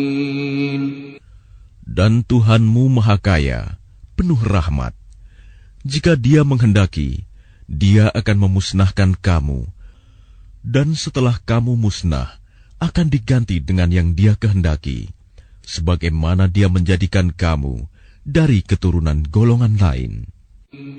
Dan Tuhanmu Maha Kaya, penuh rahmat. Jika Dia menghendaki, Dia akan memusnahkan kamu, dan setelah kamu musnah, akan diganti dengan yang Dia kehendaki, sebagaimana Dia menjadikan kamu dari keturunan golongan lain.